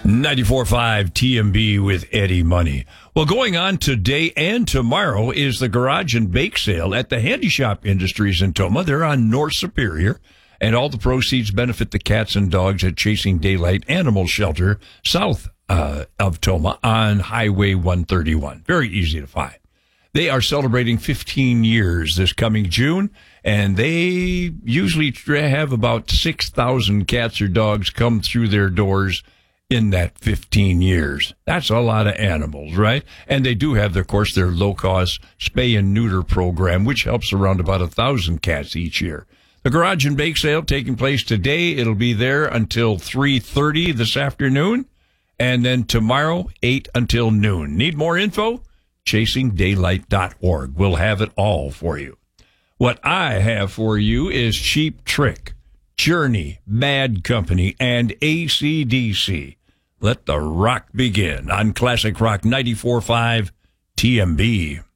94.5 TMB with Eddie Money. Well, going on today and tomorrow is the Garage and Bake Sale at the Handy Shop Industries in Tomah. They're on North Superior, and all the proceeds benefit the cats and dogs at Chasing Daylight Animal Shelter south of Tomah on Highway 131. Very easy to find. They are celebrating 15 years this coming June, and they usually have about 6,000 cats or dogs come through their doors in that 15 years. That's a lot of animals, right? And they do have, of course, their low-cost spay and neuter program, which helps around about 1,000 cats each year. The Garage and Bake Sale taking place today. It'll be there until 3:30 this afternoon, and then tomorrow, 8 until noon. Need more info? ChasingDaylight.org. We'll have it all for you. What I have for you is Cheap Trick, Journey, Bad Company, and AC/DC. Let the rock begin on Classic Rock 94.5 TMB.